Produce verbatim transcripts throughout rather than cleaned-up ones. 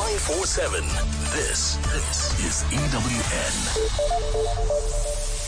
nine four seven. This, this is E W N.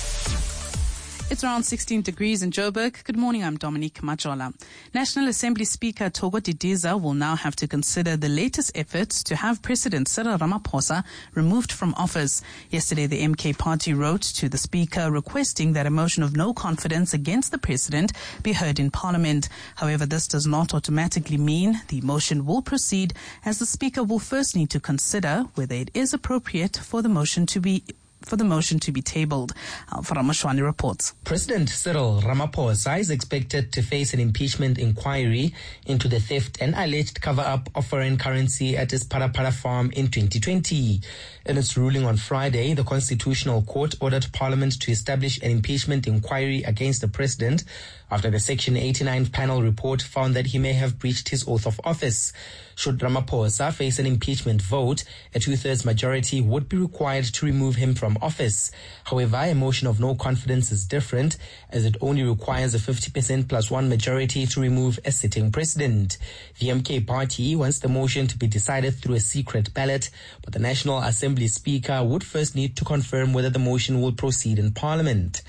It's around sixteen degrees in Joburg. Good morning, I'm Dominique Majola. National Assembly Speaker Togo Didiza will now have to consider the latest efforts to have President Cyril Ramaphosa removed from office. Yesterday, the M K party wrote to the Speaker requesting that a motion of no confidence against the President be heard in Parliament. However, this does not automatically mean the motion will proceed, as the Speaker will first need to consider whether it is appropriate for the motion to be for the motion to be tabled. Alfara Mashwani reports. President Cyril Ramaphosa is expected to face an impeachment inquiry into the theft and alleged cover-up of foreign currency at his Parapara farm in twenty twenty. In its ruling on Friday, the Constitutional Court ordered Parliament to establish an impeachment inquiry against the president after the Section eighty-nine panel report found that he may have breached his oath of office. Should Ramaphosa face an impeachment vote, a two-thirds majority would be required to remove him from office. However, a motion of no confidence is different, as it only requires a fifty percent plus one majority to remove a sitting president. The M K party wants the motion to be decided through a secret ballot, but the National Assembly Speaker would first need to confirm whether the motion will proceed in Parliament.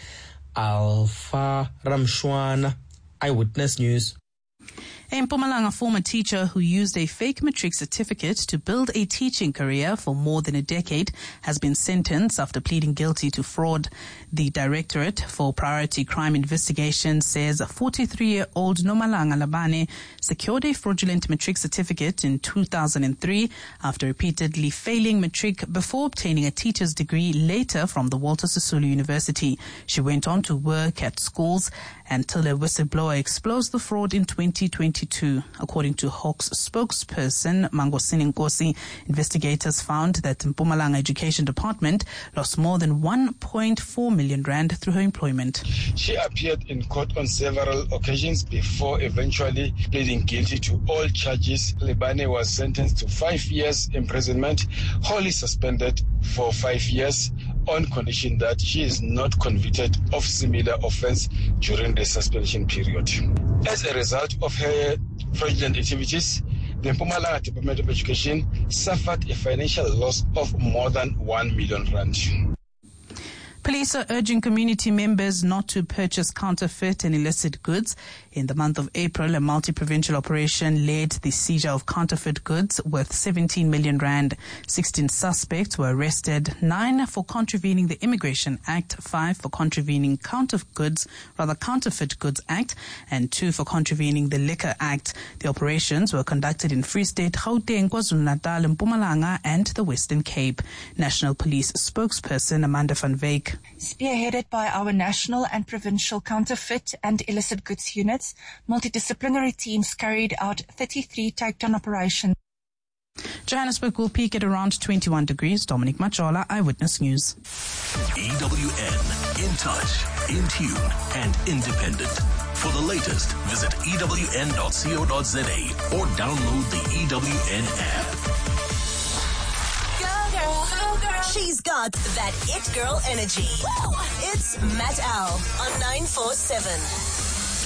Alpha Ramshwan, Eyewitness News. In Mpumalanga, a former teacher who used a fake matric certificate to build a teaching career for more than a decade has been sentenced after pleading guilty to fraud. The Directorate for Priority Crime Investigation says forty-three-year-old Nomalanga Labane secured a fraudulent matric certificate in two thousand three after repeatedly failing matric before obtaining a teacher's degree later from the Walter Sisulu University. She went on to work at schools until a whistleblower exposed the fraud in twenty twenty-two. According to Hawks spokesperson Mangosini Nkosi, investigators found that Mpumalanga Education Department lost more than one point four million rand through her employment. She appeared in court on several occasions before eventually pleading guilty to all charges. Lebane was sentenced to five years imprisonment, wholly suspended for five years on condition that she is not convicted of similar offense during the suspension period. As a result of her fraudulent activities, the Mpumalanga Department of Education suffered a financial loss of more than one million rand. Police are urging community members not to purchase counterfeit and illicit goods. In the month of April, a multi-provincial operation led the seizure of counterfeit goods worth seventeen million rand. sixteen suspects were arrested, nine for contravening the Immigration Act, five for contravening counterfeit goods, rather Counterfeit Goods Act, and two for contravening the Liquor Act. The operations were conducted in Free State, Gauteng, KwaZulu-Natal, Mpumalanga, and the Western Cape. National Police spokesperson Amanda van Wyk. Spearheaded by our national and provincial counterfeit and illicit goods units, multidisciplinary teams carried out thirty-three takedown operations. Johannesburg will peak at around twenty-one degrees. Dominic Majola, Eyewitness News. E W N, in touch, in tune, and independent. For the latest, visit E W N dot co dot za or download the E W N app. She's got that it girl energy. It's Matt Al on nine four seven.